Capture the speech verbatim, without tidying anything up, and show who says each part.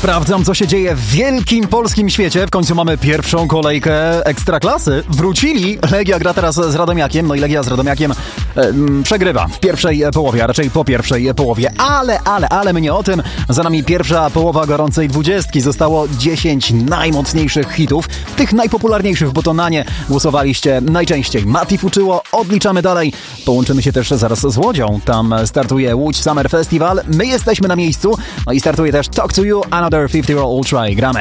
Speaker 1: Sprawdzam, co się dzieje w wielkim polskim świecie. W końcu mamy pierwszą kolejkę Ekstraklasy. Wrócili. Legia gra teraz z Radomiakiem. No i Legia z Radomiakiem e, m, przegrywa w pierwszej połowie, a raczej po pierwszej połowie. Ale, ale, ale my nie o tym. Za nami pierwsza połowa gorącej dwudziestki. Zostało dziesięć najmocniejszych hitów. Tych najpopularniejszych, bo to na nie głosowaliście najczęściej. Mati Fuczyło. Odliczamy dalej. Połączymy się też zaraz z Łodzią. Tam startuje Łódź Summer Festival. My jesteśmy na miejscu. No i startuje też Talk to You, Another fifty Roll Ultra. Gramy.